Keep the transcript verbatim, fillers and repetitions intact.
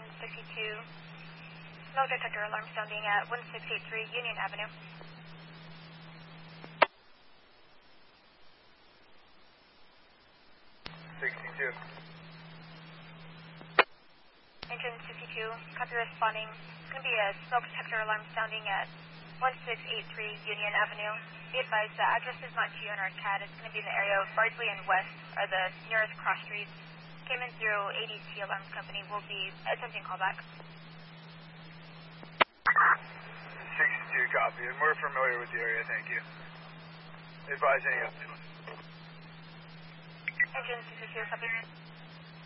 sixty-two, smoke detector alarm sounding at one six eight three Union Avenue. sixty-two. Engine sixty-two, copy responding. It's going to be a smoke detector alarm sounding at one six eight three Union Avenue. Be advised, the address is not G on our C A D. It's going to be in the area of Bardsley and West are the nearest cross streets. Came in through A D C Alarms Company. Will be attempting callback. sixty-two copy, and we're familiar with the area, thank you. Advise any updates. Engine sixty-two, copy.